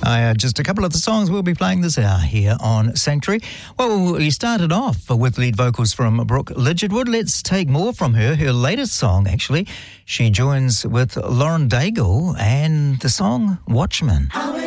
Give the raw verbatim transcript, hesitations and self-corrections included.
Uh, just a couple of the songs we'll be playing this hour here on Sanctuary. Well, we started off with lead vocals from Brooke Lidgerwood. Let's take more from her. Her latest song, actually, she joins with Lauren Daigle and the song Watchman.